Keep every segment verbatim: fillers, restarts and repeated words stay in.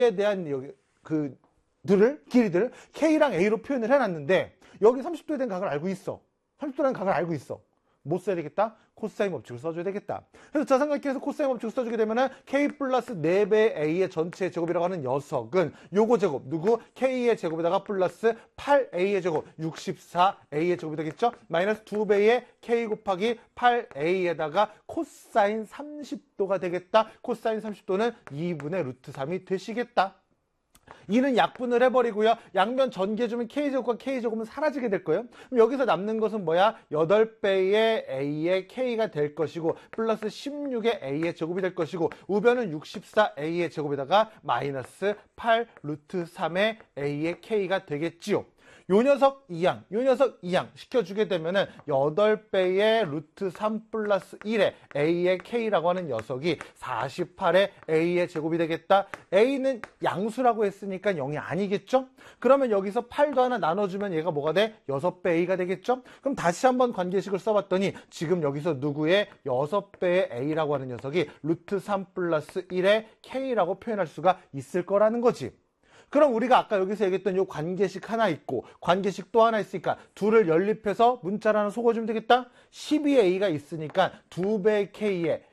대한 여기 그 들을 길이들을 K랑 A로 표현을 해놨는데 여기 삼십 도에 대한 각을 알고 있어. 삼십 도라는 각을 알고 있어. 뭐 써야 되겠다? 코사인 법칙을 써줘야 되겠다. 그래서 저 삼각형에서 코사인 법칙을 써주게 되면은 K 플러스 네 배 A의 전체 제곱이라고 하는 녀석은 요거 제곱, 누구? K의 제곱에다가 플러스 팔 A의 제곱, 육십사 A의 제곱이 되겠죠? 마이너스 두 배의 K 곱하기 팔 A에다가 코사인 삼십 도가 되겠다. 코사인 삼십 도는 이분의 루트 삼이 되시겠다. 이는 약분을 해버리고요. 양변 전개해주면 K제곱과 K제곱은 사라지게 될 거예요. 그럼 여기서 남는 것은 뭐야? 여덟 배의 A의 K가 될 것이고 플러스 십육의 A의 제곱이 될 것이고 우변은 육십사 A의 제곱에다가 마이너스 팔 루트 삼의 A의 K가 되겠지요. 요 녀석 이항, 요 녀석 이항 시켜주게 되면은 여덟 배의 루트 삼 플러스 일의 A의 K라고 하는 녀석이 사십팔의 A의 제곱이 되겠다. A는 양수라고 했으니까 영이 아니겠죠? 그러면 여기서 팔도 하나 나눠주면 얘가 뭐가 돼? 여섯 배 A가 되겠죠? 그럼 다시 한번 관계식을 써봤더니 지금 여기서 누구의 여섯 배의 A라고 하는 녀석이 루트 삼 플러스 일의 K라고 표현할 수가 있을 거라는 거지. 그럼 우리가 아까 여기서 얘기했던 요 관계식 하나 있고 관계식 또 하나 있으니까 둘을 연립해서 문자를 하나 속아주면 되겠다. 십이의 A가 있으니까 두 배의 K에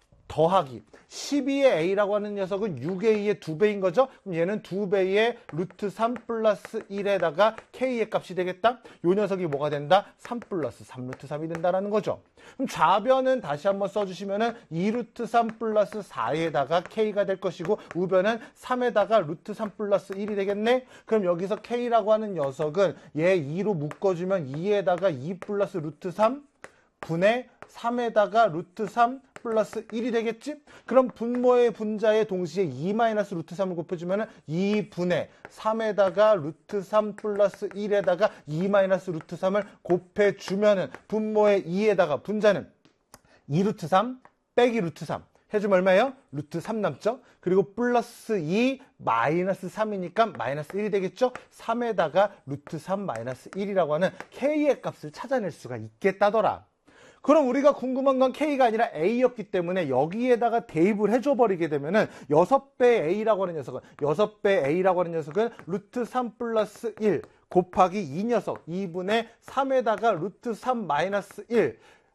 더하기 십이의 A라고 하는 녀석은 육의 A의 두 배인 거죠. 그럼 얘는 두 배의 루트 삼 플러스 일에다가 K의 값이 되겠다. 요 녀석이 뭐가 된다? 삼 플러스 삼 루트 삼이 된다라는 거죠. 그럼 좌변은 다시 한번 써주시면은 이 루트 삼 플러스 사에다가 K가 될 것이고 우변은 삼에다가 루트 삼 플러스 일이 되겠네. 그럼 여기서 K라고 하는 녀석은 얘 이로 묶어주면 이에다가 이 플러스 루트 삼 분의 삼에다가 루트 삼 플러스 일이 되겠지? 그럼 분모의 분자에 동시에 이 마이너스 루트 삼을 곱해주면 이 분의 삼에다가 루트 삼 플러스 일에다가 이 마이너스 루트 삼을 곱해주면은 분모의 이에다가 분자는 이 루트 삼 빼기 루트 삼 해주면 얼마예요? 루트 삼 남죠? 그리고 플러스 이 마이너스 삼이니까 마이너스 일이 되겠죠? 삼에다가 루트 삼 마이너스 일이라고 하는 K의 값을 찾아낼 수가 있겠다더라. 그럼 우리가 궁금한 건 K가 아니라 A였기 때문에 여기에다가 대입을 해줘 버리게 되면은 여섯 배 A라고 하는 녀석은 여섯 배 A라고 하는 녀석은 루트 삼 플러스 일 곱하기 이 녀석 이분의 삼에다가 루트 삼 마이너스 일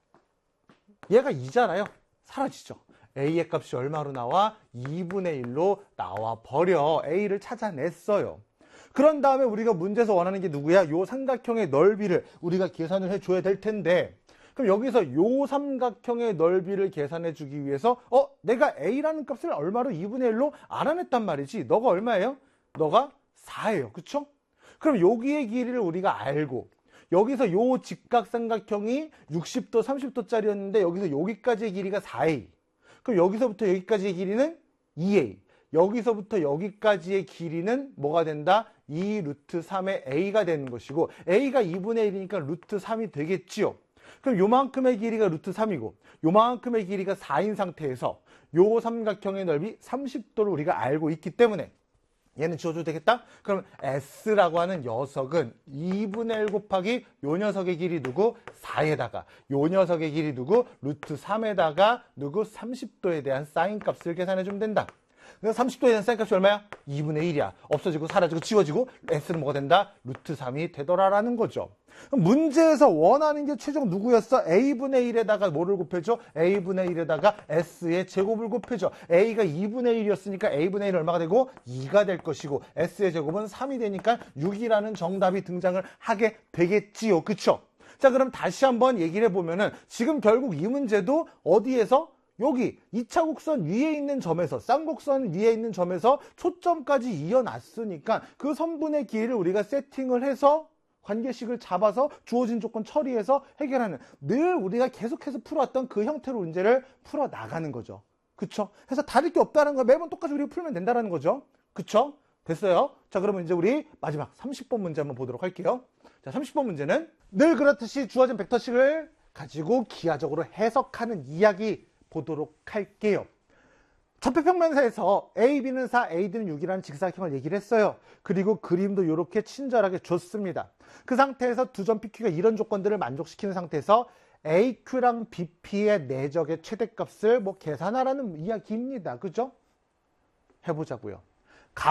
얘가 이잖아요. 사라지죠. A의 값이 얼마로 나와? 이분의 일로 나와 버려. A를 찾아냈어요. 그런 다음에 우리가 문제에서 원하는 게 누구야? 요 삼각형의 넓이를 우리가 계산을 해줘야 될 텐데 그럼 여기서 요 삼각형의 넓이를 계산해 주기 위해서 어? 내가 A라는 값을 얼마로 이분의 일로 알아냈단 말이지. 너가 얼마예요? 너가 사예요. 그쵸? 그럼 여기의 길이를 우리가 알고 여기서 요 직각삼각형이 육십 도, 삼십 도짜리였는데 여기서 여기까지의 길이가 사 에이. 그럼 여기서부터 여기까지의 길이는 이 에이. 여기서부터 여기까지의 길이는 뭐가 된다? 이 루트 삼의 A가 되는 것이고 A가 이분의 일이니까 루트 삼이 되겠지요. 그럼 요만큼의 길이가 루트 삼이고 요만큼의 길이가 사인 상태에서 요 삼각형의 넓이 삼십 도를 우리가 알고 있기 때문에 얘는 지워줘도 되겠다? 그럼 S라고 하는 녀석은 이분의 일 곱하기 요 녀석의 길이 누구? 사에다가 요 녀석의 길이 누구? 루트 삼에다가 누구? 삼십 도에 대한 사인 값을 계산해주면 된다. 그래서 삼십 도에 대한 사인 값이 얼마야? 이분의 일이야. 없어지고 사라지고 지워지고 S는 뭐가 된다? 루트 삼이 되더라라는 거죠. 문제에서 원하는 게 최종 누구였어? A분의 일에다가 뭐를 곱해줘? A분의 일에다가 S의 제곱을 곱해줘. A가 이분의 일이었으니까 A분의 일 얼마가 되고? 이가 될 것이고 S의 제곱은 삼이 되니까 육이라는 정답이 등장을 하게 되겠지요. 그쵸? 자, 그럼 다시 한번 얘기를 해보면은 지금 결국 이 문제도 어디에서? 여기 이 차 곡선 위에 있는 점에서 쌍곡선 위에 있는 점에서 초점까지 이어놨으니까 그 선분의 길이를 우리가 세팅을 해서 관계식을 잡아서 주어진 조건 처리해서 해결하는 늘 우리가 계속해서 풀어왔던 그 형태로 문제를 풀어나가는 거죠. 그쵸? 그래서 다를 게 없다는 거 매번 똑같이 우리가 풀면 된다는 거죠. 그쵸? 됐어요? 자, 그러면 이제 우리 마지막 삼십 번 문제 한번 보도록 할게요. 자, 삼십 번 문제는 늘 그렇듯이 주어진 벡터식을 가지고 기하적으로 해석하는 이야기 보도록 할게요. 접해평면사에서 A, B는 사, 에이 디는 육이라는 직사각형을 얘기를 했어요. 그리고 그림도 이렇게 친절하게 줬습니다. 그 상태에서 두 점 피큐가 이런 조건들을 만족시키는 상태에서 에이큐랑 비피의 내적의 최대값을 뭐 계산하라는 이야기입니다. 그죠? 해보자고요.